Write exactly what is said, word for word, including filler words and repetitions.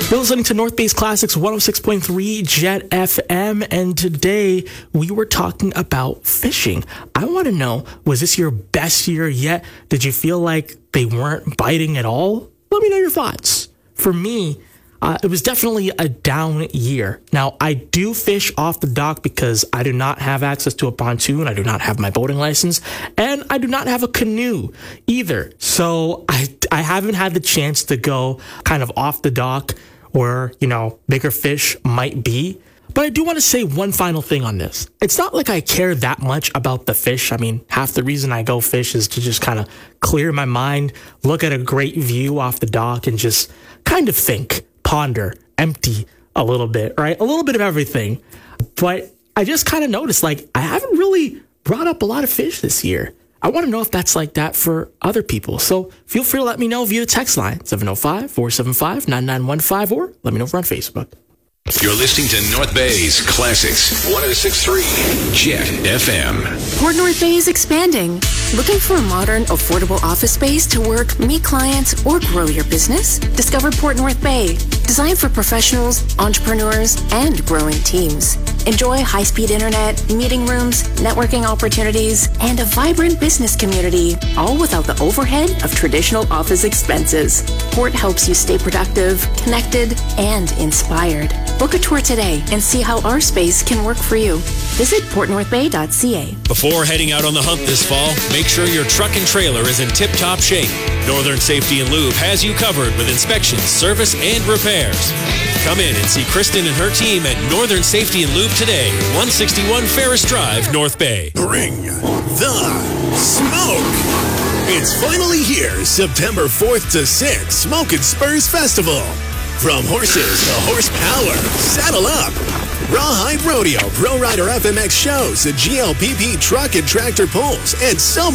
You're listening to North Base Classics one oh six point three Jet F M, and today we were talking about fishing. I want to know, was this your best year yet? Did you feel like they weren't biting at all? Let me know your thoughts. For me, uh, it was definitely a down year. Now, I do fish off the dock because I do not have access to a pontoon. I do not have my boating license, and I do not have a canoe either. So I, I haven't had the chance to go kind of off the dock where, you know, bigger fish might be. But I do want to say one final thing on this. It's not like I care that much about the fish. I mean, half the reason I go fish is to just kind of clear my mind, look at a great view off the dock, and just kind of think, ponder, empty a little bit, right? A little bit of everything. But I just kind of noticed, like, I haven't really brought up a lot of fish this year. I want to know if that's like that for other people. So feel free to let me know via the text line, seven oh five, four seven five, nine nine one five, or let me know over on Facebook. You're listening to North Bay's Classics one oh six point three Jet F M. Port North Bay is expanding. Looking for a modern, affordable office space to work, meet clients, or grow your business? Discover Port North Bay, designed for professionals, entrepreneurs, and growing teams. Enjoy high-speed internet, meeting rooms, networking opportunities, and a vibrant business community, all without the overhead of traditional office expenses. Port helps you stay productive, connected, and inspired. Book a tour today and see how our space can work for you. Visit port north bay dot c a. Before heading out on the hunt this fall, make sure your truck and trailer is in tip-top shape. Northern Safety and Lube has you covered with inspections, service, and repairs. Come in and see Kristen and her team at Northern Safety and Lube today, one sixty-one Ferris Drive, North Bay. Bring the smoke. It's finally here, September fourth to sixth, Smoke and Spurs Festival. From horses to horsepower, saddle up. Rawhide Rodeo, Pro Rider F M X shows, G L P P truck and tractor pulls, and so